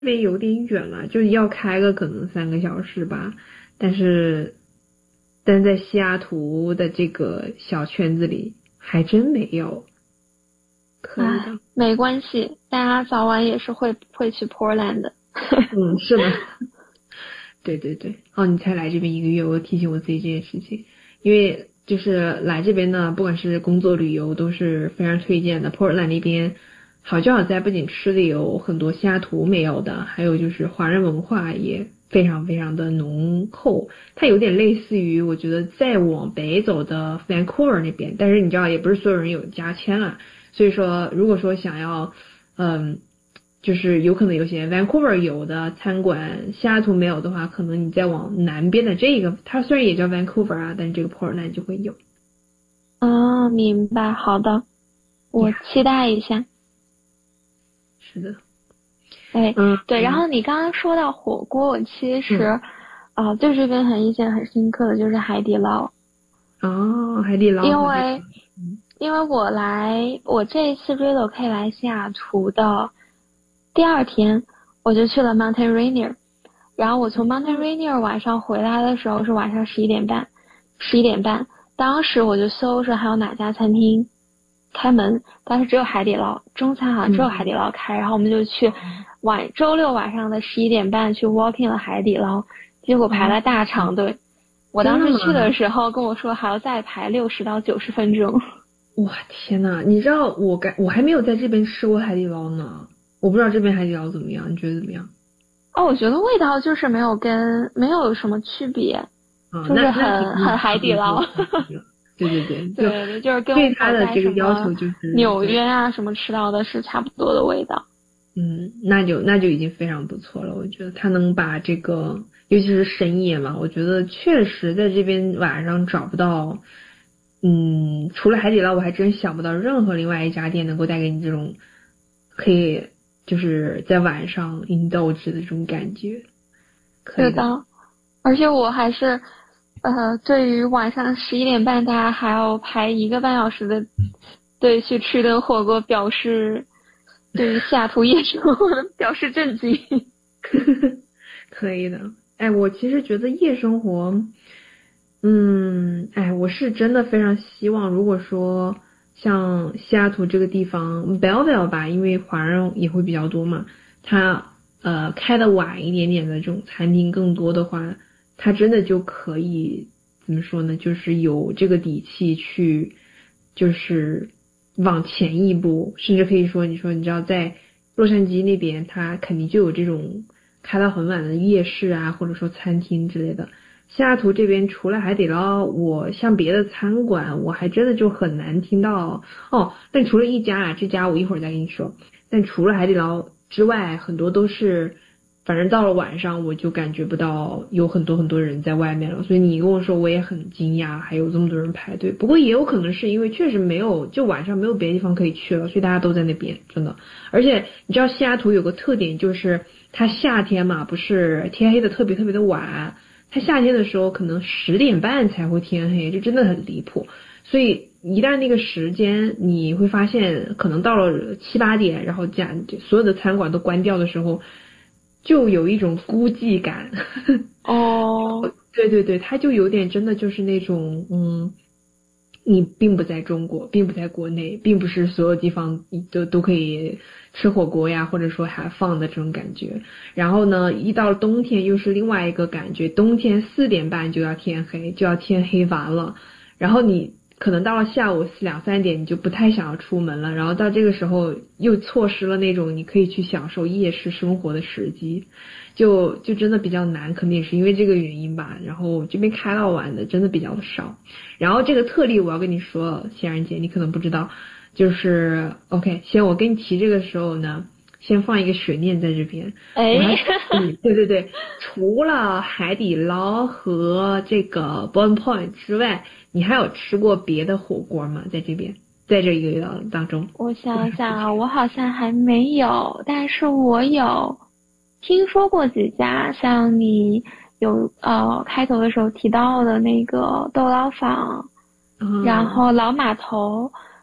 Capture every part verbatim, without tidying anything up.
边有点远了，就是要开个可能三个小时吧。但是，但在西雅图的这个小圈子里，还真没有。可以唉， 的。 没关系，大家早晚也是会会去 Portland 的。 嗯，是的。对对对。哦，你才来这边一个月，我提醒我自己这件事情，因为就是来这边呢，不管是工作旅游都是非常推荐的。Portland 那边好就好在不仅吃的有很多西雅图没有的，还有就是华人文化也非常非常的浓厚。它有点类似于我觉得再往北走的 Vancouver 那边，但是你知道也不是所有人有加签啊，所以说如果说想要嗯。就是有可能有些 Vancouver 有的餐馆，西雅图没有的话，可能你再往南边的这个，它虽然也叫 Vancouver 啊，但是这个 Portland 就会有。 啊，明白，好的，我呀， 期待一下。 是的。 哎， 嗯对，然嗯后你刚刚说到火锅，我其实嗯。 啊、呃对这边很印象很深刻的就是海底捞， 哦，海底捞和这个。 因为嗯因为我来我这一次 relocate 来西雅图的第二天，我就去了 Mountain Rainier，然后我从 Mountain Rainier 晚上回来的时候是晚上十一点半，十一点半，当时我就搜着还有哪家餐厅开门，但是只有海底捞，中餐好像只有海底捞开，然后我们就去晚周六晚上的十一点半去 walk in 了海底捞，结果排了大长队。我当时去的时候跟我说还要再排六十到九十分钟。 哇，天呐，你知道我感我还没有在这边吃过海底捞呢，我不知道这边海底捞怎么样，你觉得怎么样？ 哦，我觉得味道就是没有跟没有什么区别， 啊， 就是那那挺很很海底捞。 对对对， 对对，就是跟对他我在的这个要什么求就是纽约啊什么吃到的是差不多的味道。 嗯，那就那就已经非常不错了。我觉得他能把这个，尤其是深夜嘛，我觉得确实在这边晚上找不到，嗯，除了海底捞，我还真想不到任何另外一家店能够带给你这种可以就是在晚上 indulge 的这种感觉。可以的。 是的，而且我还是，呃，对于晚上十一点半大家还要排一个半小时的队去吃顿火锅，表示对于西雅图夜生活的表示震惊。 可以的。哎，我其实觉得夜生活，嗯，哎，我是真的非常希望，如果说像西雅图这个地方，Belleville 吧，因为华人也会比较多嘛，它呃开的晚一点点的这种餐厅更多的话，它真的就可以怎么说呢？就是有这个底气去，就是往前一步，甚至可以说，你说你知道在洛杉矶那边，它肯定就有这种开到很晚的夜市啊，或者说餐厅之类的。西雅图这边除了海底捞，我像别的餐馆，我还真的就很难听到哦。但除了一家啊，这家我一会儿再跟你说。但除了海底捞之外，很多都是，反正到了晚上我就感觉不到有很多很多人在外面了。所以你跟我说，我也很惊讶，还有这么多人排队。不过也有可能是因为确实没有，就晚上没有别的地方可以去了，所以大家都在那边，真的。而且你知道西雅图有个特点，就是它夏天嘛，不是天黑的特别特别的晚。它夏天的时候可能十点半才会天黑，这真的很离谱。所以一旦那个时间你会发现，可能到了七八点，然后家所有的餐馆都关掉的时候，就有一种孤寂感。 哦， 对对对，它就有点真的就是那种嗯。你并不在中国，并不在国内，并不是所有地方都都可以吃火锅呀，或者说还放的这种感觉。然后呢，一到冬天又是另外一个感觉，冬天四点半就要天黑，就要天黑完了。然后你可能到了下午两三点，你就不太想要出门了。然后到这个时候又错失了那种你可以去享受夜市生活的时机。就就真的比较难，可能也是因为这个原因吧。然后这边开到晚的真的比较少。然后这个特例我要跟你说，仙人姐你可能不知道，就是 OK， 先我跟你提这个时候呢，先放一个悬念在这边。 哎， 嗯，对对对，除了海底捞和这个 Bon Point 之外，你还有吃过别的火锅吗？在这边，在这一个月当中？ 我想想啊，我好像还没有，但是我有听说过几家，像你有呃开头的时候提到的那个豆捞坊， 嗯， 然后老码头，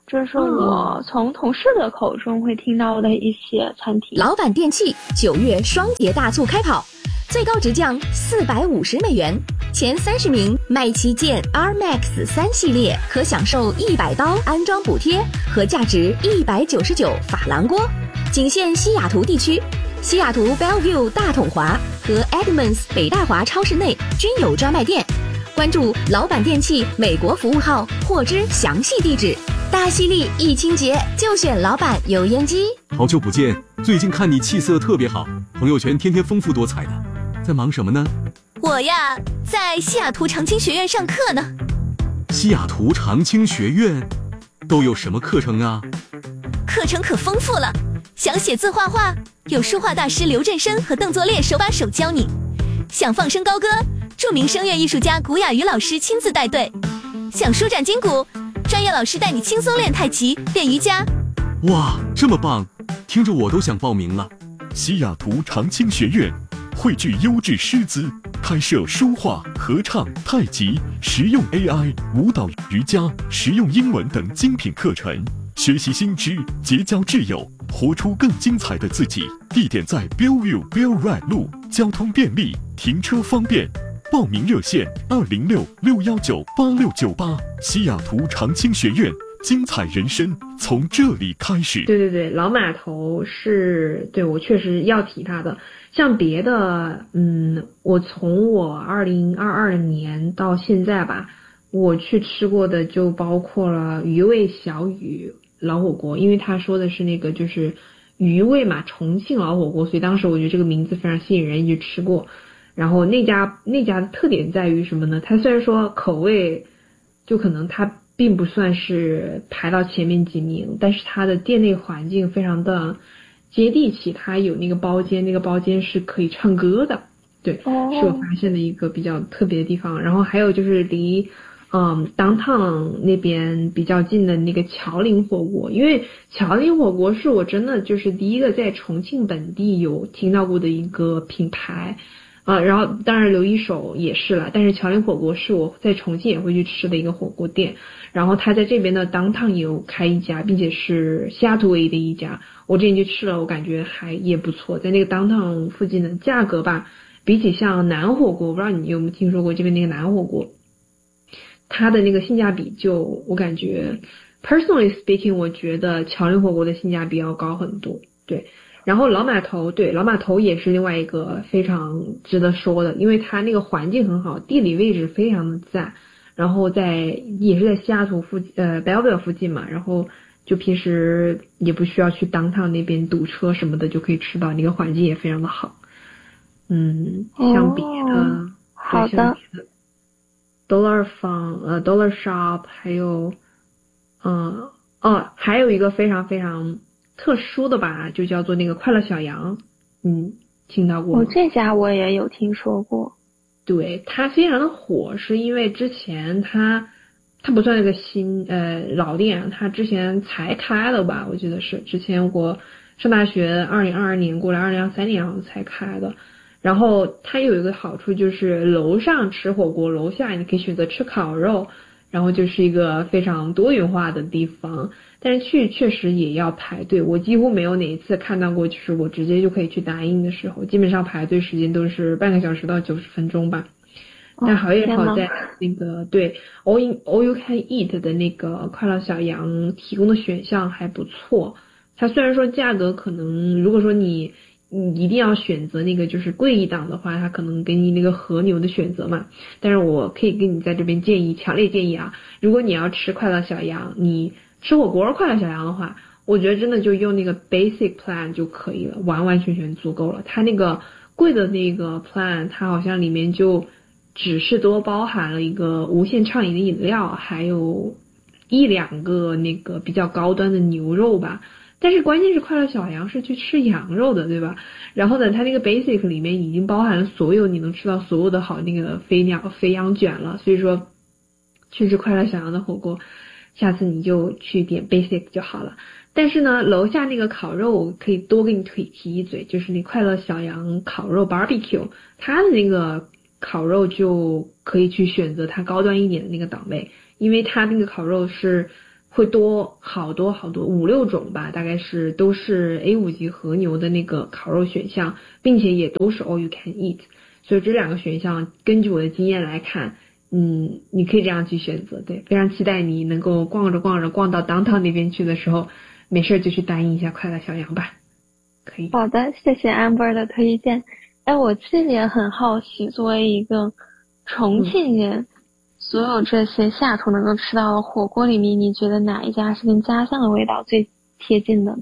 这是我从同事的口中会听到的一些餐厅。 老板电器九月双节大促开跑，最高直降四百五十美元，前三十名买旗舰 R Max 三系列可享受一百刀安装补贴和价值一百九十九珐琅锅，仅限西雅图地区。西雅图 Bellevue 大统华和 Edmonds 北大华超市内均有专卖店。关注老板电器美国服务号获知详细地址。大溪地一清洁就选老板油烟机。 好久不见，最近看你气色特别好，朋友圈天天丰富多彩的，在忙什么呢？ 我呀，在西雅图长青学院上课呢。 西雅图长青学院都有什么课程啊？ 课程可丰富了，想写字画画，有书画大师刘振生和邓作烈手把手教你；想放声高歌，著名声乐艺术家古雅瑜老师亲自带队；想舒展筋骨，专业老师带你轻松练太极、练瑜伽。 哇，这么棒，听着我都想报名了。 西雅图长青学院汇聚优质师资，开设书画、合唱、太极、实用 A I、舞蹈、瑜伽、实用英文等精品课程，学习新知，结交挚友，活出更精彩的自己。地点在 Bellevue Bell Ride 路，交通便利，停车方便。报名热线二零六六幺九八六九八。西雅图长青学院，精彩人生从这里开始。 对对对，老码头是对我确实要提它的。像别的，嗯，我从我二零二二年到现在吧，我去吃过的就包括了鱼味小雨老火锅，因为他说的是那个就是鱼味嘛，重庆老火锅，所以当时我觉得这个名字非常吸引人，就吃过。然后那家那家的特点在于什么呢？它虽然说口味就可能它并不算是排到前面几名，但是它的店内环境非常的接地气，它有那个包间，那个包间是可以唱歌的，对，是我发现的一个比较特别的地方。然后还有就是离嗯 downtown 那边比较近的那个侨林火锅，因为侨林火锅是我真的就是第一个在重庆本地有听到过的一个品牌。啊，然后当然刘一手也是了，但是侨林火锅是我在重庆也会去吃的一个火锅店，然后他在这边的 downtown 也有开一家，并且是西雅图唯一的一家，我之前去吃了，我感觉还也不错，在那个 downtown 附近的价格吧，比起像南火锅，我不知道你有没有听说过这边那个南火锅，它的那个性价比就我感觉 personally speaking 我觉得侨林火锅的性价比要高很多，对。然后老码头，对，老码头也是另外一个非常值得说的，因为它那个环境很好，地理位置非常的赞，然后在也是在西雅图附近，呃 Bellevue 附近嘛，然后就平时也不需要去 downtown 那边堵车什么的，就可以吃到，那个环境也非常的好。嗯，像别的， 哦、好的 ，Dollar Farm， 呃 Dollar Shop， 还有，嗯、呃，哦，还有一个非常非常特殊的吧，就叫做那个快乐小羊，嗯，听到过吗？ 哦，这家我也有听说过。 对，它非常的火，是因为之前它它不算那个新呃老店，它之前才开的吧，我记得是之前我上大学二零二二年过来，二零二三年好像才开的。然后它有一个好处就是楼上吃火锅，楼下你可以选择吃烤肉。然后就是一个非常多元化的地方，但是去确实也要排队，我几乎没有哪一次看到过就是我直接就可以去打印的时候，基本上排队时间都是半个小时到九十分钟吧。但好也好在那个对 all in all you can eat 的那个快乐小羊提供的选项还不错，它虽然说价格可能如果说你你一定要选择那个就是贵一档的话，它可能给你那个和牛的选择嘛。但是我可以给你在这边建议，强烈建议啊，如果你要吃快乐小羊，你吃火锅快乐小羊的话，我觉得真的就用那个 basic plan 就可以了，完完全全足够了。它那个贵的那个 plan， 它好像里面就只是多包含了一个无限畅饮的饮料，还有一两个那个比较高端的牛肉吧。但是关键是快乐小羊是去吃羊肉的，对吧？然后呢，它那个 basic 里面已经包含了所有你能吃到所有的好那个肥鸟肥羊卷了，所以说去吃快乐小羊的火锅，下次你就去点 basic 就好了。但是呢，楼下那个烤肉可以多给你提提一嘴，就是那快乐小羊烤肉 barbecue， 它的那个烤肉就可以去选择它高端一点的那个档位，因为它那个烤肉是会多好多好多五六种吧，大概是都是 A 五 级和牛的那个烤肉选项，并且也都是 all you can eat。所以这两个选项根据我的经验来看，嗯，你可以这样去选择。对，非常期待你能够逛着逛着逛到 downtown 那边去的时候，没事就去答应一下快乐小羊吧。可以。 好的，谢谢 Amber 的推荐。哎，我自己也很好奇，作为一个重庆人，嗯、所有这些西雅图能够吃到的火锅里面，你觉得哪一家是跟家乡的味道最贴近的？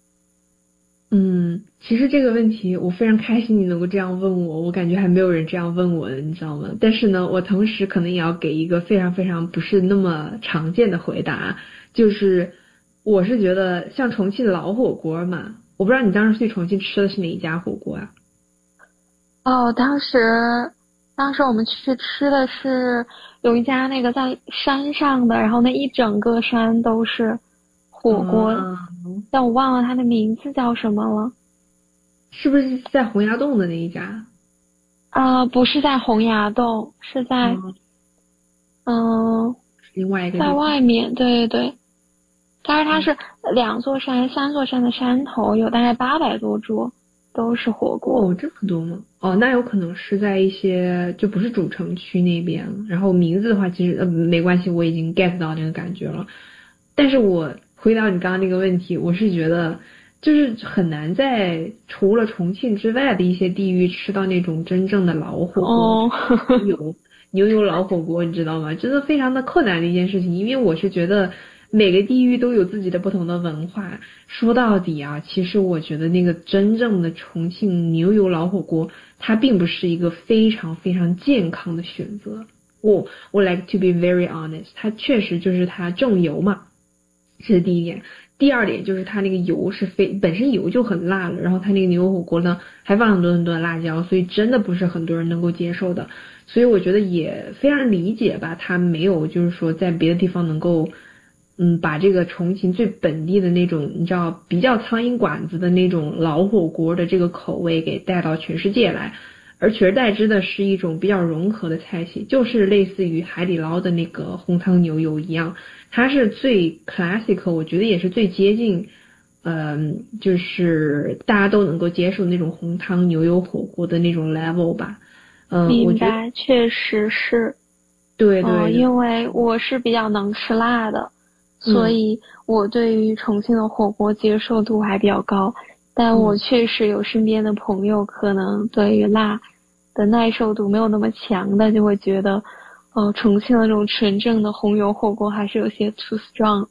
嗯，其实这个问题我非常开心你能够这样问我，我感觉还没有人这样问我的，你知道吗？但是呢，我同时可能也要给一个非常非常不是那么常见的回答，就是我是觉得像重庆的老火锅嘛，我不知道你当时去重庆吃的是哪一家火锅啊？ 哦，当时当时我们去吃的是有一家那个在山上的，然后那一整个山都是火锅，嗯、但我忘了它的名字叫什么了。 是不是在洪崖洞的那一家？ 啊、呃，不是在洪崖洞，是在嗯、呃、 另外一个在外面，对对对。但是它是两座山、三座山的山头，有大概八百多桌，都是火锅。 哦，这么多吗？哦，那有可能是在一些就不是主城区那边。然后名字的话，其实呃没关系，我已经 get 到那个感觉了。但是我回答你刚刚那个问题，我是觉得就是很难在除了重庆之外的一些地域吃到那种真正的老火锅， 哦、 有牛油老火锅，你知道吗？真的非常的困难的一件事情，因为我是觉得每个地域都有自己的不同的文化。说到底啊，其实我觉得那个真正的重庆牛油老火锅，它并不是一个非常非常健康的选择。我我 like to be very honest， 它确实就是它重油嘛，这是第一点。第二点就是它那个油是非本身油就很辣了，然后它那个牛油火锅呢还放很多很多的辣椒，所以真的不是很多人能够接受的。所以我觉得也非常理解吧，它没有就是说在别的地方能够嗯把这个重庆最本地的那种你知道比较苍蝇馆子的那种老火锅的这个口味给带到全世界来，而取而代之的是一种比较融合的菜系，就是类似于海底捞的那个红汤牛油一样，它是最 classic， 我觉得也是最接近嗯、呃，就是大家都能够接受那种红汤牛油火锅的那种 level 吧。嗯、呃，我觉得确实是。 对 对, 对、呃、 因为我是比较能吃辣的，所以我对于重庆的火锅接受度还比较高，但我确实有身边的朋友可能对于辣的耐受度没有那么强的，就会觉得哦，重庆的那种纯正的红油火锅还是有些 too strong。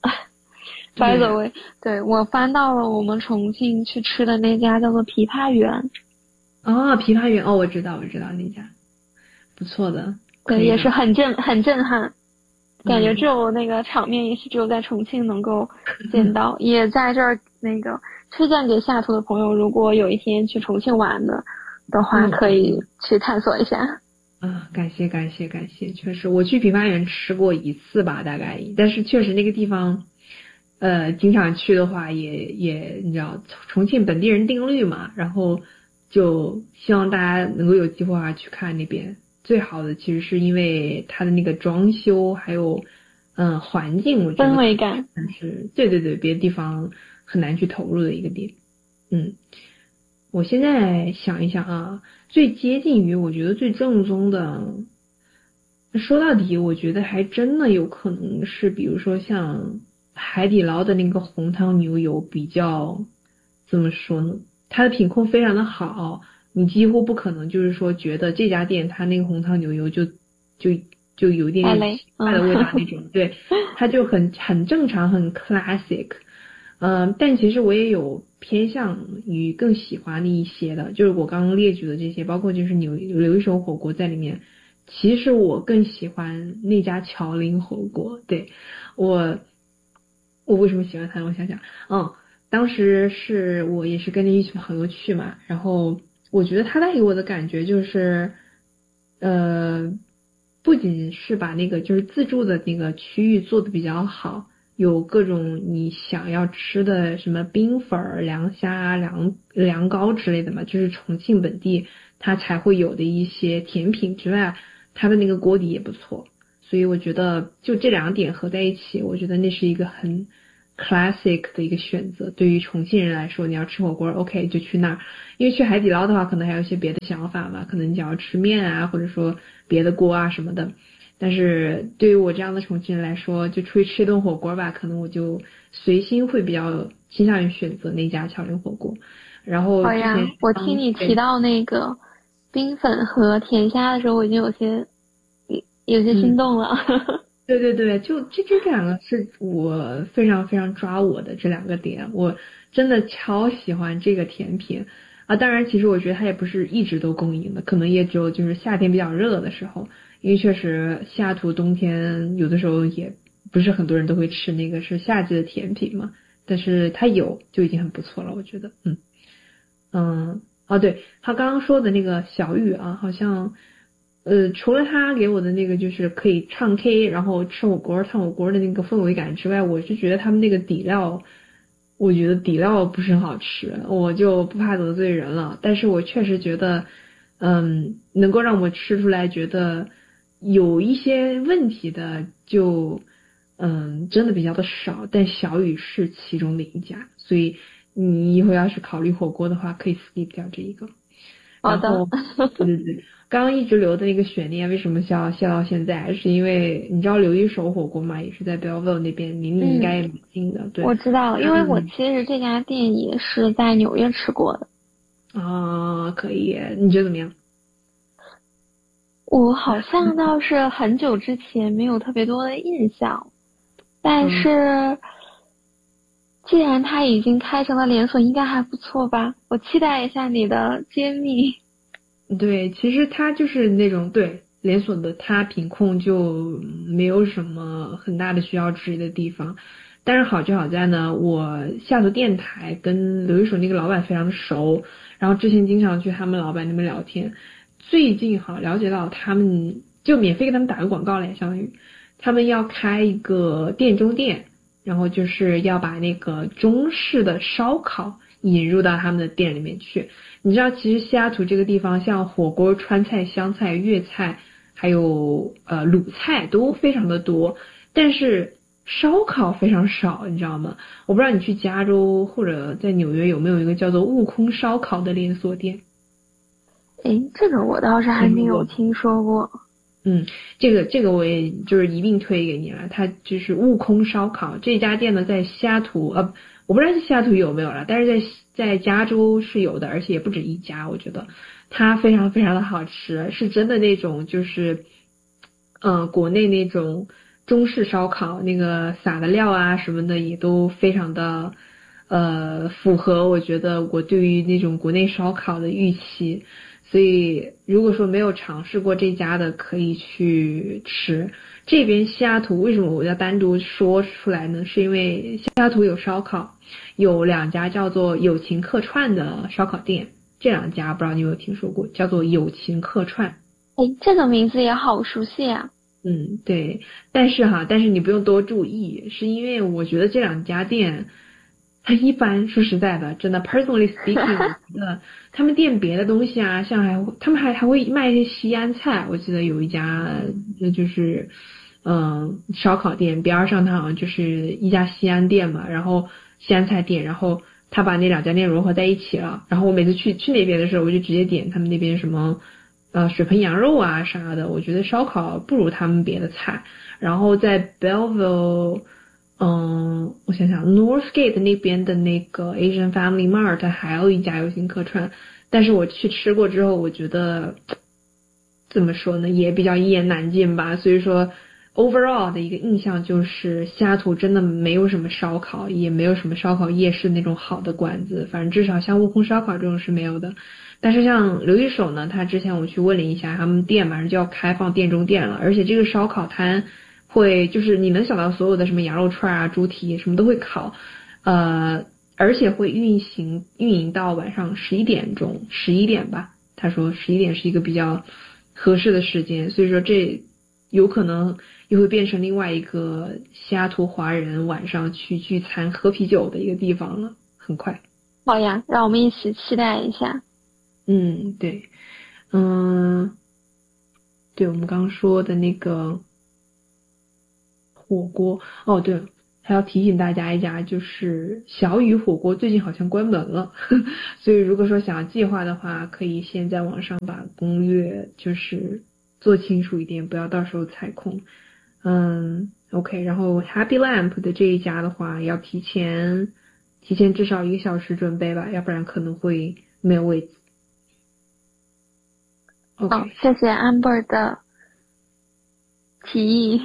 by the way， 对，我翻到了我们重庆去吃的那家叫做枇杷园。 哦，枇杷园，哦，我知道我知道那家不错的， 对，也是很震很震撼，感觉只有那个场面也是只有在重庆能够见到。嗯、也在这儿那个推荐给下图的朋友，如果有一天去重庆玩的的话，嗯、可以去探索一下。 啊，感谢感谢感谢，确实我去枇杷园吃过一次吧，大概，但是确实那个地方，呃，经常去的话也也你知道重庆本地人定律嘛，然后就希望大家能够有机会啊去看那边。最好的其实是因为它的那个装修还有嗯环境，我觉得氛围感， 但是对对对，别的地方很难去投入的一个点。嗯，我现在想一想啊，最接近于我觉得最正宗的，说到底我觉得还真的有可能是比如说像海底捞的那个红汤牛油，比较怎么说呢，它的品控非常的好，你几乎不可能就是说觉得这家店它那个红汤牛油就就就有点点奇怪的味道那种，对，它就很很正常很 classic。嗯、呃，但其实我也有偏向于更喜欢的一些的，就是我刚刚列举的这些，包括就是有有一手火锅在里面，其实我更喜欢那家乔林火锅。对，我我为什么喜欢它？我想想，嗯，当时是我也是跟着一群朋友去嘛，然后我觉得他带给我的感觉就是，呃，不仅是把那个就是自助的那个区域做的比较好，有各种你想要吃的什么冰粉、凉虾、凉凉糕之类的嘛，就是重庆本地它才会有的一些甜品之外，它的那个锅底也不错， 所以我觉得就这两点合在一起，我觉得那是一个很 classic 的一个选择。对于重庆人来说，你要吃火锅 OK 就去那儿，因为去海底捞的话可能还有一些别的想法嘛，可能你想要吃面啊，或者说别的锅啊什么的。但是对于我这样的重庆人来说，就出去吃一顿火锅吧，可能我就随心会比较倾向于选择那家巧玲火锅。然后好呀，我听你提到那个冰粉和甜虾的时候，我已经有些有些心动了。 嗯、对对对，就这这两个是我非常非常抓我的这两个点，我真的超喜欢这个甜品啊！当然，其实我觉得它也不是一直都供应的，可能也只有就是夏天比较热的时候。因为确实西雅图冬天有的时候也不是很多人都会吃那个是夏季的甜品嘛，但是它有就已经很不错了，我觉得。嗯嗯哦对，他刚刚说的那个小雨啊，好像呃除了他给我的那个就是可以唱 K 然后吃火锅唱火锅的那个氛围感之外，我是觉得他们那个底料，我觉得底料不是很好吃，我就不怕得罪人了，但是我确实觉得嗯能够让我吃出来觉得有一些问题的就嗯真的比较的少，但小雨是其中的一家，所以你以后要是考虑火锅的话可以 skip 掉这一个。 好的。 对对对，刚刚一直留的那个悬念为什么要卸到现在，是因为你知道刘一手火锅嘛，也是在 Belleville 那边，离你应该也蛮近的。嗯、对， 我知道，因为我其实这家店也是在纽约吃过的。 啊，可以，你觉得怎么样？ 我好像倒是很久之前没有特别多的印象，但是既然它已经开成了连锁，应该还不错吧？我期待一下你的揭秘。 对，其实它就是那种对连锁的，它品控就没有什么很大的需要质疑的地方。但是好就好在呢，我下图电台跟刘一手那个老板非常的熟，然后之前经常去他们老板那边聊天。最近好了解到他们就免费给他们打个广告嘞，相当于他们要开一个店中店，然后就是要把那个中式的烧烤引入到他们的店里面去。你知道其实西雅图这个地方像火锅、川菜、湘菜、粤菜还有呃鲁菜都非常的多，但是烧烤非常少，你知道吗？我不知道你去加州或者在纽约有没有一个叫做悟空烧烤的连锁店。 诶，这个我倒是还没有听说过。 嗯，这个这个我也就是一并推给你了。它就是悟空烧烤这家店呢，在西雅图，呃，我不知道西雅图有没有了，但是在在加州是有的，而且也不止一家。我觉得它非常非常的好吃，是真的那种就是，嗯、呃，国内那种中式烧烤，那个撒的料啊什么的也都非常的，呃，符合我觉得我对于那种国内烧烤的预期。所以如果说没有尝试过这家的可以去吃。这边西雅图为什么我要单独说出来呢？是因为西雅图有烧烤，有两家叫做友情客串的烧烤店，这两家不知道你有没有听说过，叫做友情客串。 诶，这个名字也好熟悉啊。 嗯，对，但是哈，但是你不用多注意，是因为我觉得这两家店很一般，说实在的，真的 personally speaking 我觉得他们店别的东西啊，像还他们还还会卖一些西安菜，我记得有一家那就是嗯烧烤店边上它好像就是一家西安店嘛，然后西安菜店，然后他把那两家店融合在一起了，然后我每次去去那边的时候我就直接点他们那边什么呃水盆羊肉啊啥的，我觉得烧烤不如他们别的菜。然后在 Belleville嗯，我想想 Northgate 那边的那个 Asian Family Mart 还有一家友情客串，但是我去吃过之后我觉得怎么说呢，也比较一言难尽吧，所以说 overall 的一个印象就是西雅图真的没有什么烧烤，也没有什么烧烤夜市那种好的馆子，反正至少像悟空烧烤这种是没有的。但是像刘一手呢，他之前我去问了一下，他们店马上就要开放店中店了，而且这个烧烤摊会就是你能想到所有的什么羊肉串啊、猪蹄什么都会烤，呃，而且会运行运营到晚上十一点钟、十一点吧。他说十一点是一个比较合适的时间，所以说这有可能又会变成另外一个西雅图华人晚上去聚餐喝啤酒的一个地方了，很快。 好呀，让我们一起期待一下。 嗯，对，嗯，对我们刚说的那个。 火锅。哦，对了，还要提醒大家一下，就是小雨火锅最近好像关门了，所以如果说想要计划的话，可以先在网上把攻略就是做清楚一点，不要到时候踩空。嗯 ，OK， 然后 Happy Lamp 的这一家的话，要提前提前至少一个小时准备吧，要不然可能会没有位置。OK， 好，谢谢 Amber 的提议。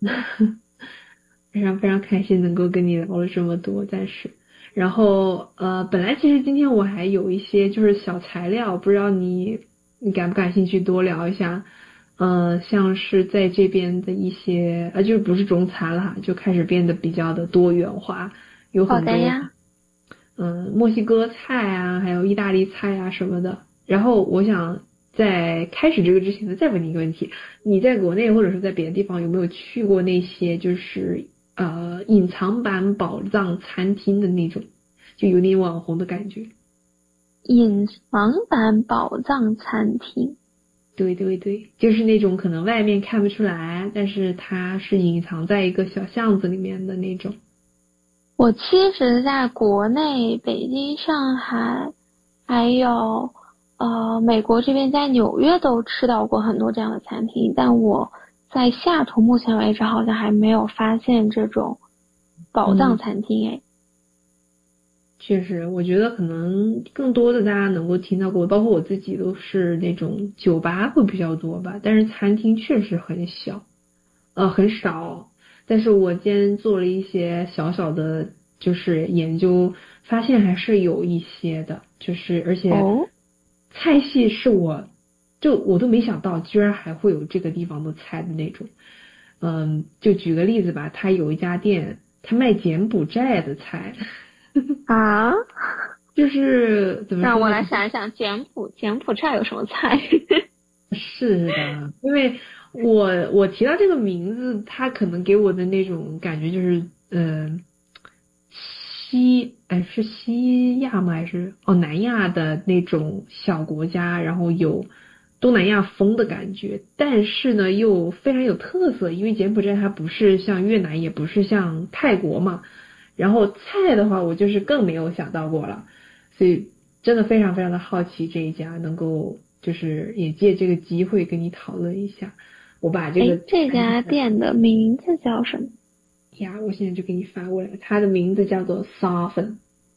非常非常开心能够跟你聊了这么多，暂时。然后呃，本来其实今天我还有一些就是小材料，不知道你你感不感兴趣多聊一下。呃，像是在这边的一些呃，就是不是中餐了，就开始变得比较的多元化，有很多嗯、呃、墨西哥菜啊，还有意大利菜啊什么的。然后我想在开始这个之前呢，再问你一个问题：你在国内或者说在别的地方有没有去过那些就是呃隐藏版宝藏餐厅的那种，就有点网红的感觉？ 隐藏版宝藏餐厅。 对对对，就是那种可能外面看不出来，但是它是隐藏在一个小巷子里面的那种。 我其实在国内北京、上海还有呃美国这边，在纽约都吃到过很多这样的餐厅，但我在西雅图目前为止好像还没有发现这种宝藏餐厅。哎、嗯， 确实，我觉得可能更多的大家能够听到过，包括我自己都是那种酒吧会比较多吧，但是餐厅确实很小，呃，很少。但是我今天做了一些小小的，就是研究，发现还是有一些的，就是而且菜系是我，就我都没想到，居然还会有这个地方的菜的那种。嗯，就举个例子吧，他有一家店，他卖柬埔寨的菜。 啊， 就是怎么说？ 让我来想一想，柬埔柬埔寨有什么菜？ 是的，因为我我提到这个名字，它可能给我的那种感觉就是，嗯、呃，西哎是西亚吗？还是哦南亚的那种小国家，然后有东南亚风的感觉，但是呢又非常有特色，因为柬埔寨它不是像越南，也不是像泰国嘛。然后菜的话，我就是更没有想到过了，所以真的非常非常的好奇这一家，能够就是也借这个机会跟你讨论一下。我把这个这家店的名字叫什么呀？我现在就给你发过来，它的名字叫做 Soften，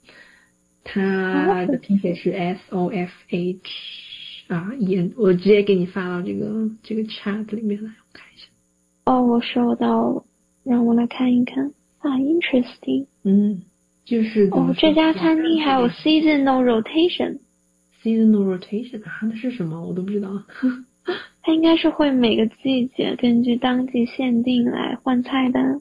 它的拼写是 S O F H 啊，也我直接给你发到这个这个 chat 里面来，我看一下。 哦，我收到了，让我来看一看。啊 ，interesting。 嗯，就是哦，这家餐厅还有 seasonal rotation。seasonal rotation 啊，那是什么？我都不知道。 它应该是会每个季节根据当季限定来换菜单。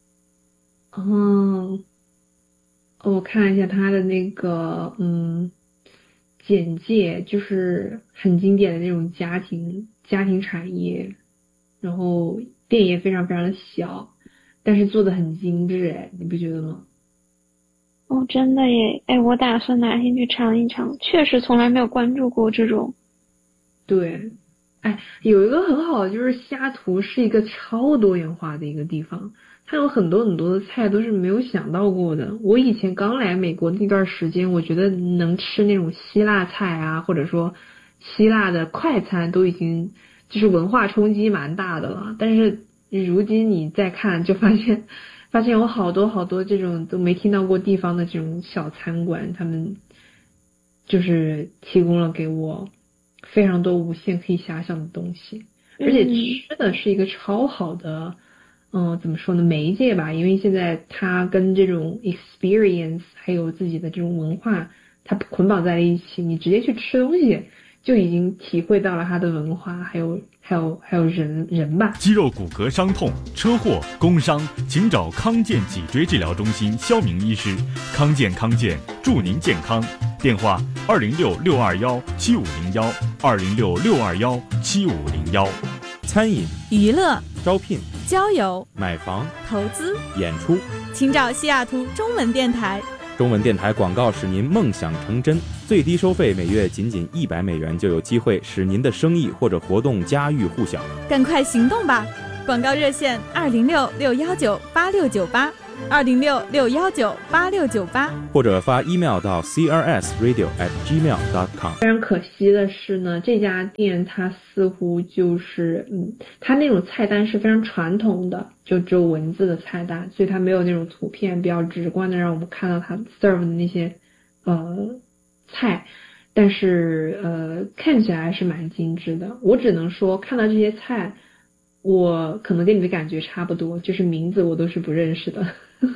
哦，我看一下它的那个嗯简介，就是很经典的那种家庭家庭产业，然后店也非常非常的小。但是做的很精致，哎，你不觉得吗？ 哦，真的耶！哎，我打算哪天去尝一尝，确实从来没有关注过这种。 对，哎，有一个很好的就是西雅图是一个超多元化的一个地方，它有很多很多的菜都是没有想到过的。我以前刚来美国那段时间，我觉得能吃那种希腊菜啊，或者说希腊的快餐都已经就是文化冲击蛮大的了，但是如今你再看，就发现发现有好多好多这种都没听到过地方的这种小餐馆，他们就是提供了给我非常多无限可以遐想的东西，而且吃的是一个超好的，嗯、呃，怎么说呢，媒介吧，因为现在它跟这种 experience 还有自己的这种文化，它捆绑在了一起，你直接去吃东西，就已经体会到了它的文化，还有还有还有人人吧。 肌肉骨骼伤痛、车祸、工伤，请找康健脊椎治疗中心肖明医师。康健康健，祝您健康。电话：二零六六二幺七五零幺，二零六六二幺七五零幺。 餐饮、 娱乐、 招聘、 交友、 买房、 投资、 演出， 请找西雅图中文电台。 中文电台广告使您梦想成真，最低收费每月仅仅一百美元，就有机会使您的生意或者活动家喻户晓。 赶快行动吧！ 广告热线二零六六幺九八六九八，二零六六幺九八六九八， 或者发 email 到 c r s radio at gmail dot com。 非常可惜的是呢，这家店它似乎就是嗯，它那种菜单是非常传统的，就只有文字的菜单，所以它没有那种图片比较直观的让我们看到它 serve 的那些呃菜，但是呃看起来是蛮精致的。我只能说看到这些菜，我可能跟你的感觉差不多，就是名字我都是不认识的。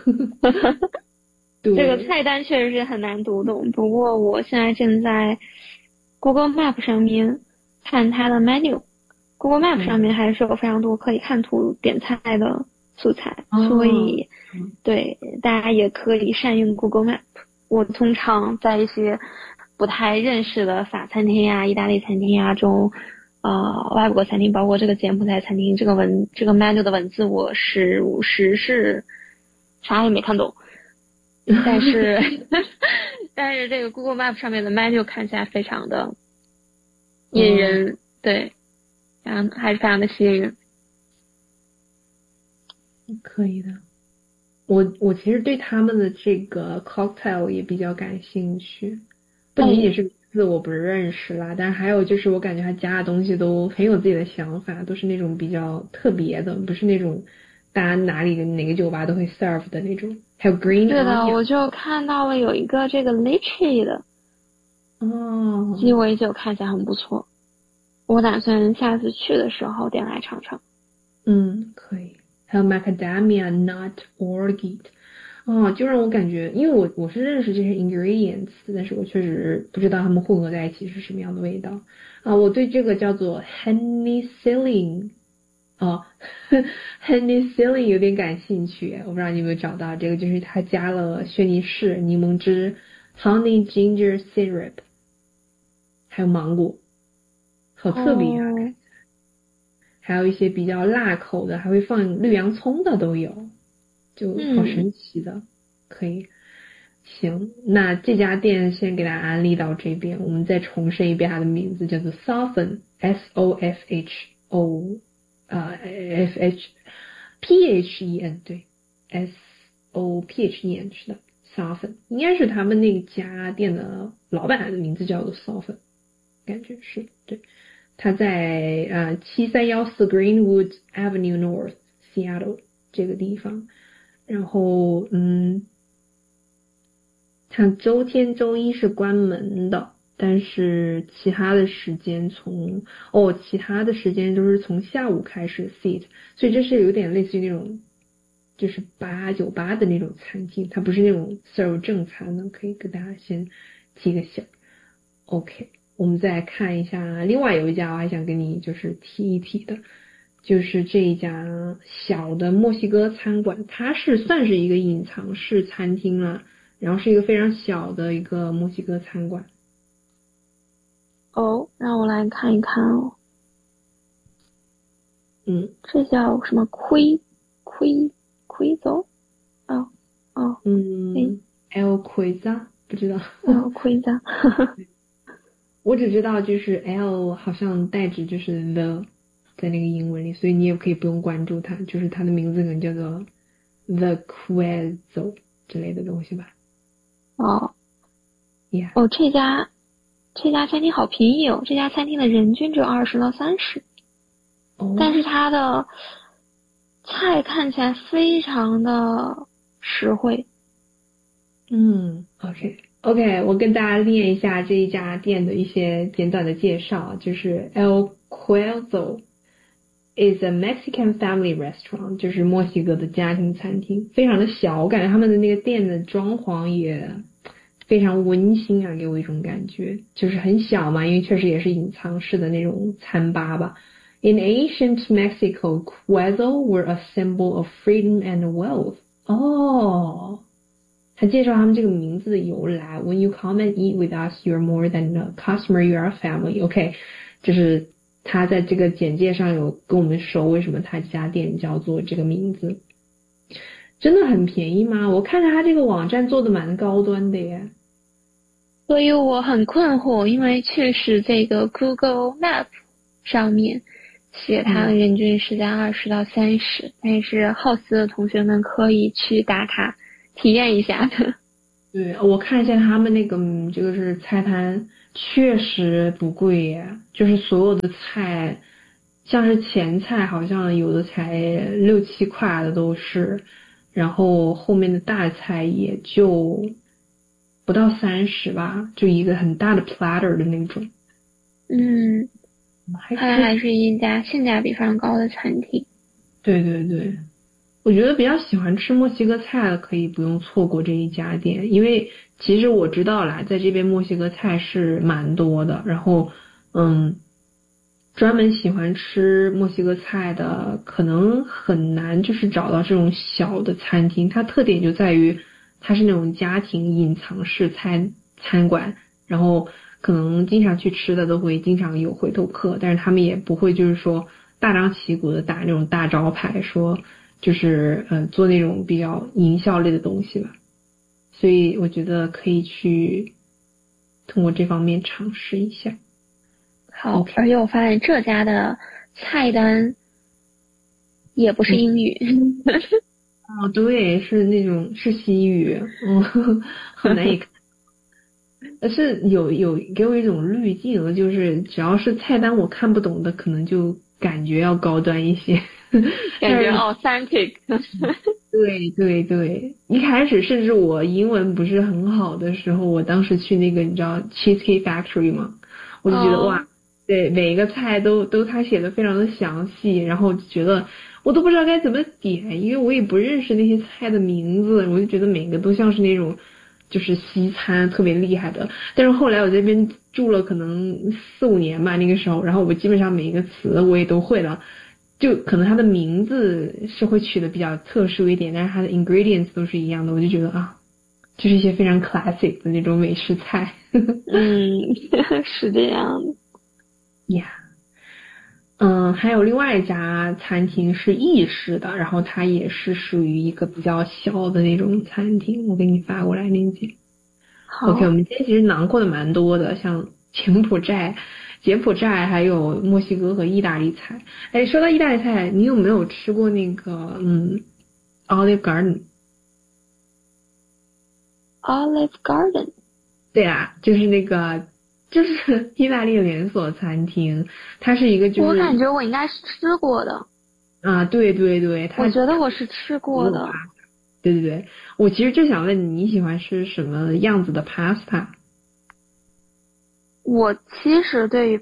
对， 这个菜单确实是很难读懂，不过我现在正在 Google Map 上面看它的 menu。Google Map 上面还是有非常多可以看图点菜的素材， 哦、 所以对大家也可以善用 Google Map。我通常在一些不太认识的法餐厅呀、意大利餐厅呀中，呃，外国餐厅，包括这个柬埔寨餐厅，这个文这个 menu 的文字我是五十是啥也没看懂，但是但是这个 Google Map 上面的 menu 看起来非常的引人，嗯、对，非常还是非常的吸引人。 可以的。我我其实对他们的这个 cocktail 也比较感兴趣，不仅仅是名字我不认识啦，但是还有就是我感觉他加的东西都很有自己的想法，都是那种比较特别的，不是那种大家哪里哪个酒吧都会 serve 的那种。还有 green 对的，我就看到了有一个这个 lychee 的哦， 鸡尾酒看起来很不错，我打算下次去的时候点来尝尝。 嗯，可以。还有 macadamia nut orgeat， 哦，就让我感觉，因为我我是认识这些 ingredients， 但是我确实不知道它们混合在一起是什么样的味道啊。我对这个叫做 penicillin， 哦，penicillin 有点感兴趣，我不知道你有没有找到，这个就是它加了轩尼诗、柠檬汁、honey ginger syrup， 还有芒果，好特别啊。 哦， 还有一些比较辣口的，还会放绿洋葱的都有，就好神奇的，嗯、可以。行，那这家店先给大家安利到这边，我们再重申一遍它的名字，叫做 Sophen S O F H O 啊、呃、F H P H E N 对 S O P H E N 是的 Sophen， 应该是他们那家店的老板的名字叫做 Sophen， 感觉是对。它在呃七三一四 Greenwood Avenue North Seattle 这个地方，然后嗯，它周天周一是关门的，但是其他的时间从哦其他的时间都是从下午开始 seat， 所以这是有点类似于那种就是八九八的那种餐厅，它不是那种 serve 正餐的，可以跟大家先提个醒。 OK，我们再看一下，另外有一家我还想跟你就是提一提的，就是这一家小的墨西哥餐馆，它是算是一个隐藏式餐厅了，然后是一个非常小的一个墨西哥餐馆。 哦，让我来看一看哦。 嗯， 这叫什么亏亏亏走？哦哦， 嗯 ，El Queza 不知道。 El Queza 我只知道就是 L 好像代指就是 the 在那个英文里，所以你也可以不用关注它，就是它的名字可能叫做 The Quezzo 之类的东西吧。 哦 ，Yeah， 哦，这家这家餐厅好便宜哦，这家餐厅的人均只有二十到三十， 哦， 但是它的菜看起来非常的实惠。 嗯 ，OK。OK， 我跟大家念一下这一家店的一些简短的介绍，就是 El Quezzo is a Mexican family restaurant， 就是墨西哥的家庭餐厅，非常的小，我感觉他们的那个店的装潢也非常温馨啊，给我一种感觉，就是很小嘛，因为确实也是隐藏式的那种餐吧吧。In ancient Mexico, Quezzo were a symbol of freedom and wealth. 哦。他介绍他们这个名字的由来。When you come and eat with us, you're more than a customer, you are a family. OK， 就是他在这个简介上有跟我们说为什么他家店叫做这个名字。真的很便宜吗？我看着他这个网站做的蛮高端的耶。 所以我很困惑，因为确实这个 Google Map 上面血糖人均是在二十到三十，但是好奇的同学们可以去打卡体验一下的。 对，我看一下他们那个嗯这个是菜单，确实不贵耶，就是所有的菜，像是前菜好像有的才六七块的都是，然后后面的大菜也就不到三十吧，就一个很大的 platter 的那种。 嗯， 还看来还是一家性价比非常高的餐厅。 对对对，我觉得比较喜欢吃墨西哥菜的可以不用错过这一家店，因为其实我知道啦，在这边墨西哥菜是蛮多的，然后嗯，专门喜欢吃墨西哥菜的可能很难就是找到这种小的餐厅，它特点就在于它是那种家庭隐藏式餐餐馆，然后可能经常去吃的都会经常有回头客，但是他们也不会就是说大张旗鼓的打那种大招牌，说就是呃做那种比较营销类的东西吧，所以我觉得可以去通过这方面尝试一下。 好，而且我发现这家的菜单也不是英语。 哦，对，是那种是西语，嗯，很难以看。但是有有给我一种滤镜，就是只要是菜单我看不懂的，可能就感觉要高端一些， 感觉 authentic。 对对对，一开始甚至我英文不是很好的时候，我当时去那个你知道 Cheesecake Factory 吗？我就觉得、oh. 哇，对，每一个菜都都他写的非常的详细，然后觉得我都不知道该怎么点，因为我也不认识那些菜的名字，我就觉得每个都像是那种就是西餐特别厉害的。但是后来我这边住了可能四五年吧，那个时候，然后我基本上每一个词我也都会了，就可能它的名字是会取的比较特殊一点，但是它的 ingredients 都是一样的，我就觉得啊，就是一些非常 classic 的那种美式菜。 嗯，是这样的。 呀、yeah. 嗯，还有另外一家餐厅是意式的，然后它也是属于一个比较小的那种餐厅，我给你发过来链接。OK， 我们今天其实囊括的蛮多的，像柬埔寨、柬埔寨还有墨西哥和意大利菜。哎，说到意大利菜，你有没有吃过那个嗯 Olive Garden？Olive Garden？ 对啊，就是那个。就是意大利连锁餐厅，它是一个就是我感觉我应该是吃过的啊，对对对，它我觉得我是吃过的。 对对对，我其实就想问你，你喜欢吃什么样子的 pasta？ 我其实对于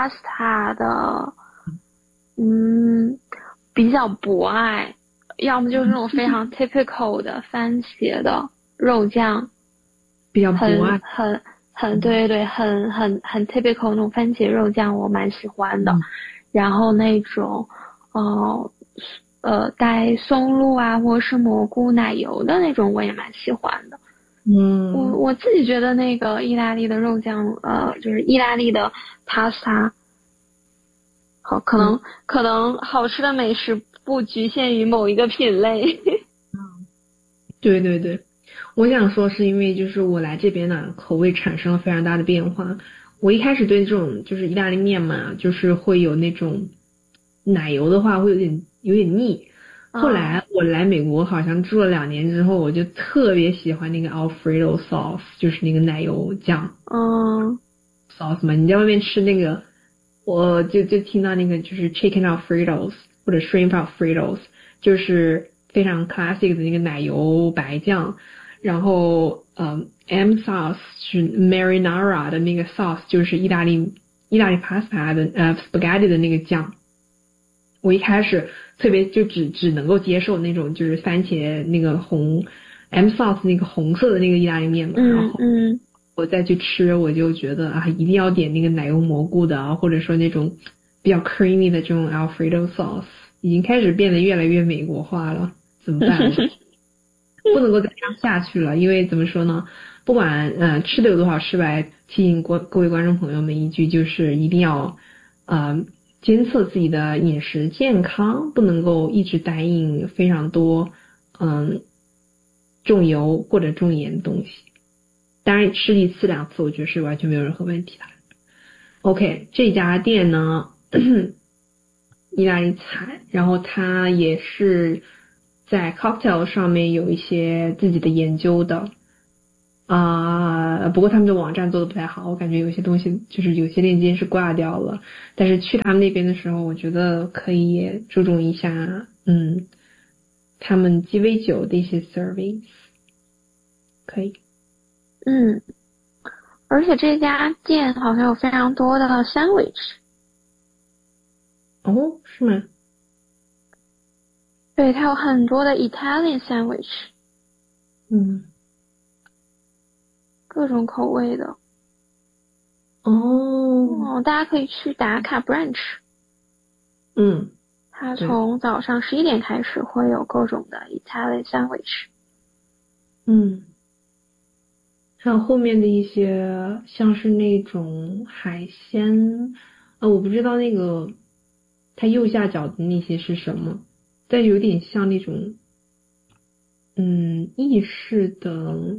pasta 的，嗯，比较博爱，要么就是那种非常 typical 的番茄的肉酱， 比较博爱， 很。很很对对，很很很 typical 那种番茄肉酱，我蛮喜欢的。嗯、然后那种，呃呃带松露啊，或者是蘑菇奶油的那种，我也蛮喜欢的。 嗯， 我我自己觉得那个意大利的肉酱，呃，就是意大利的 pasta， 好，可能、嗯、可能好吃的美食不局限于某一个品类。 嗯，对对对。我想说是因为就是我来这边呢，口味产生了非常大的变化。我一开始对这种就是意大利面嘛，就是会有那种奶油的话会有点有点腻。后来我来美国好像住了两年之后，我就特别喜欢那个 Alfredo sauce， 就是那个奶油酱。 嗯 sauce 嘛，你在外面吃那个，我就就听到那个就是 chicken Alfredos 或者 shrimp Alfredos， 就是非常 classic 的那个奶油白酱。然后，嗯 ，M sauce 是 marinara 的那个 sauce， 就是意大利意大利 pasta 的呃 spaghetti 的那个酱。我一开始特别就只只能够接受那种就是番茄那个红 M sauce 那个红色的那个意大利面嘛， 嗯、 然后我再去吃，我就觉得啊，一定要点那个奶油蘑菇的啊，或者说那种比较 creamy 的这种 Alfredo sauce， 已经开始变得越来越美国化了，怎么办呢？不能够再这样下去了，因为怎么说呢？不管呃吃的有多少失败，提醒各各位观众朋友们一句，就是一定要呃监测自己的饮食健康，不能够一直答应非常多嗯重油或者重盐的东西。当然吃一次两次，我觉得是完全没有任何问题的。OK， 这家店呢， 意大利菜，然后他也是在 cocktail 上面有一些自己的研究的啊、呃，不过他们的网站做的不太好，我感觉有些东西就是有些链接是挂掉了，但是去他们那边的时候，我觉得可以也注重一下，嗯，他们鸡尾酒的一些 service， 可以。 嗯，而且这家店好像有非常多的 sandwich。 哦，是吗？ 对，它有很多的 Italian sandwich。 嗯。 各种口味的。 哦。 哦，大家可以去打卡 brunch。 嗯。 它从早上十一点开始会有各种的 Italian sandwich。 嗯。还有后面的一些像是那种海鲜，呃，我不知道那个它右下角的那些是什么，但有点像那种，嗯，意式的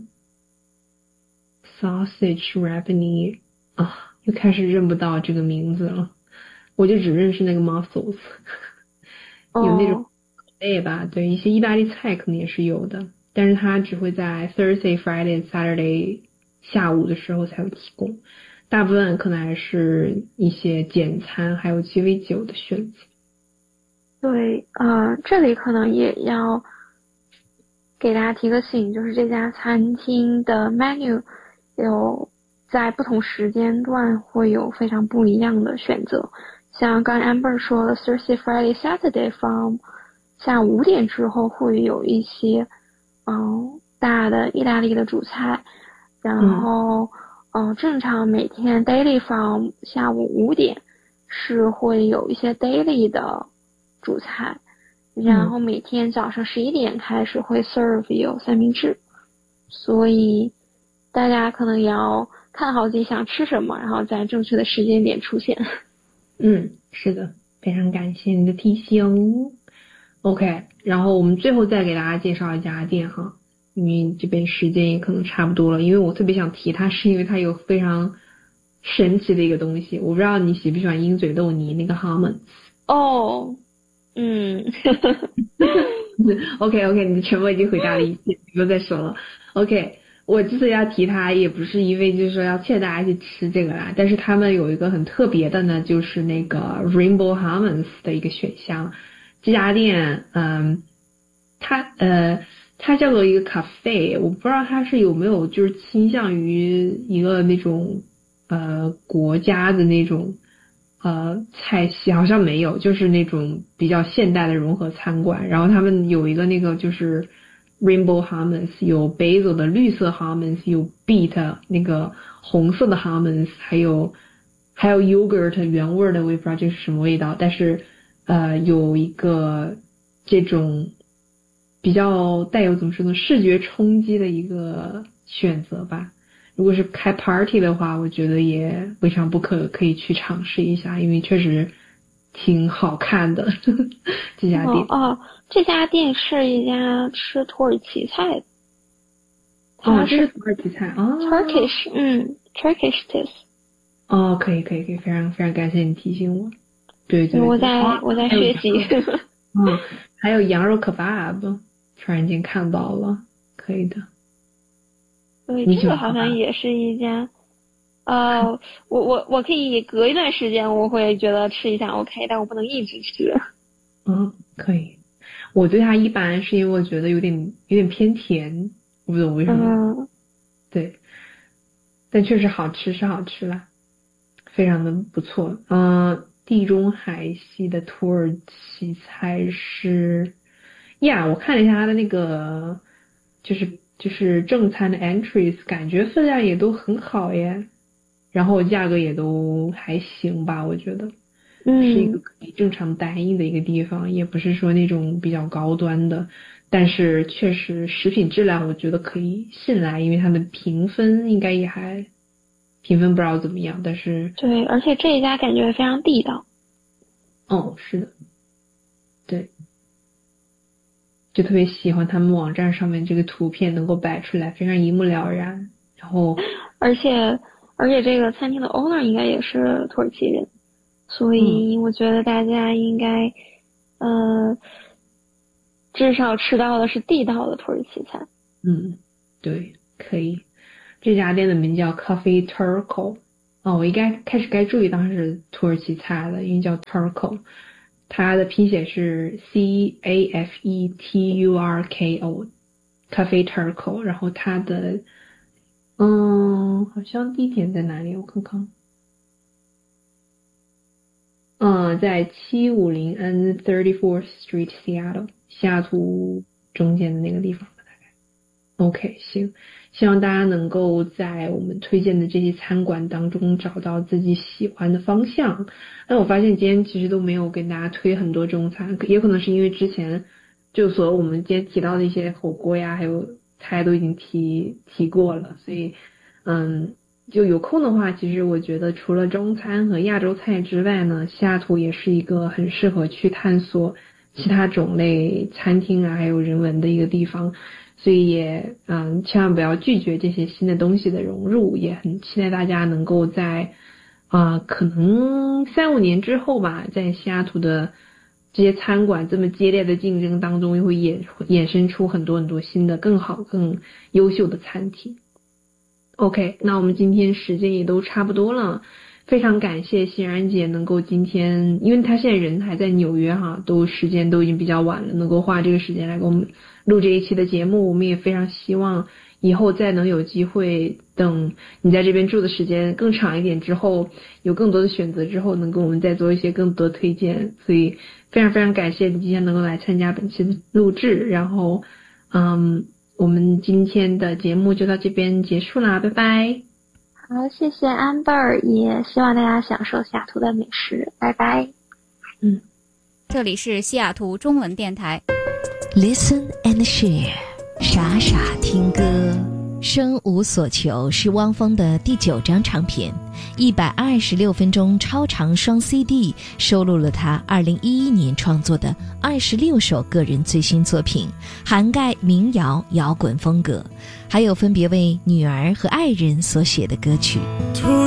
sausage rabbini 啊，又开始认不到这个名字了，我就只认识那个 mussels， 有那种类吧，对，一些意大利菜可能也是有的。但是它只会在 Thursday, Friday, Saturday 下午的时候才会提供，大部分可能还是一些简餐还有鸡尾酒的选择。 对，呃，这里可能也要给大家提个醒，就是这家餐厅的 menu 有在不同时间段会有非常不一样的选择，像刚 Amber 说的 Thursday, Friday, Saturday from 下午五点之后会有一些嗯，大的意大利的主菜，然后嗯、呃，正常每天 daily from 下午五点是会有一些 daily 的主菜，然后每天早上十一点开始会 serve 有三明治，所以大家可能也要看好自己想吃什么，然后在正确的时间点出现。 嗯，是的，非常感谢你的提醒。OK， 然后我们最后再给大家介绍一家店哈，因为这边时间也可能差不多了，因为我特别想提它，是因为它有非常神奇的一个东西，我不知道你喜不喜欢鹰嘴豆泥那个 hummus。 哦，嗯 ，OK OK， 你的沉默已经回答了一切，不用再说了。OK， 我之所以要提它，也不是因为就是说要劝大家去吃这个啦，但是他们有一个很特别的呢，就是那个 Rainbow Hummus 的一个选项。这家店，嗯，它呃，它叫做一个 cafe， 我不知道它是有没有就是倾向于一个那种呃国家的那种呃菜系，好像没有，就是那种比较现代的融合餐馆。然后他们有一个那个就是 Rainbow Hummus， 有 basil 的绿色 hummus， 有 beet 那个红色的 hummus， 还有还有 yogurt 原味的，我也不知道这是什么味道，但是。呃，有一个这种比较带有怎么说呢，视觉冲击的一个选择吧。如果是开 party 的话，我觉得也未尝不可，可以去尝试一下，因为确实挺好看的呵呵这家店。 哦, 哦，这家店是一家吃土耳其菜的。 哦，这是土耳其菜啊、哦、 ，Turkish， 嗯 ，Turkish dish。 哦，可以可以可以，非常非常感谢你提醒我。对对对， 我在、哦、我在学习。 嗯，还有羊肉 kebab， 突然间看到了，可以的。 对，这个好像也是一家，呃，我我我可以隔一段时间我会觉得吃一下 OK， 但我不能一直吃。 嗯，可以。我对它一般是因为我觉得有点有点偏甜，我不懂为什么。 嗯， 对，但确实好吃是好吃啦，非常的不错。嗯。地中海系的土耳其菜是呀，我看了一下它的那个就是就是正餐的 entries， 感觉分量也都很好耶，然后价格也都还行吧，我觉得是一个可以正常待应的一个地方，也不是说那种比较高端的，但是确实食品质量我觉得可以信赖，因为它的评分应该也还评分不知道怎么样，但是对，而且这一家感觉非常地道。 哦，是的，对，就特别喜欢他们网站上面这个图片能够摆出来，非常一目了然。然后， 而且而且这个餐厅的 owner 应该也是土耳其人， 所以我觉得大家应该，呃，至少吃到的是地道的土耳其菜。 嗯，对，可以。这家店的名叫 Cafe Turco。哦，我应该开始该注意当时是土耳其菜了，因为叫 Turco， 它的拼写是 C A F E T U R K O， Cafe Turco。然后它的，嗯，好像地点在哪里？我看看。嗯，在七五零 N thirty-fourth Street Seattle， 西雅图中间的那个地方。OK， 行，希望大家能够在我们推荐的这些餐馆当中找到自己喜欢的方向。但我发现今天其实都没有跟大家推很多中餐，也可能是因为之前就所有我们今天提到的一些火锅呀，还有菜都已经提提过了，所以嗯，就有空的话，其实我觉得除了中餐和亚洲菜之外呢，西雅图也是一个很适合去探索其他种类餐厅啊，还有人文的一个地方。所以也嗯，千万不要拒绝这些新的东西的融入，也很期待大家能够在啊、呃，可能三五年之后吧，在西雅图的这些餐馆这么激烈的竞争当中，又会衍衍生出很多很多新的更好更优秀的餐厅。OK， 那我们今天时间也都差不多了，非常感谢欣然姐能够今天，因为她现在人还在纽约哈，都时间都已经比较晚了，能够花这个时间来给我们录这一期的节目。我们也非常希望以后再能有机会，等你在这边住的时间更长一点之后，有更多的选择之后，能跟我们再做一些更多的推荐。所以非常非常感谢你今天能够来参加本期的录制，然后嗯，我们今天的节目就到这边结束啦，拜拜。 好，谢谢 Amber， 也希望大家享受西雅图的美食，拜拜。 嗯， 这里是西雅图中文电台。 Listen and share， 傻傻听歌。生无所求是汪峰的第九张唱片，一百二十六分钟超长双 C D 收录了他二零一一年创作的二十六首个人最新作品，涵盖民谣、摇滚风格，还有分别为女儿和爱人所写的歌曲。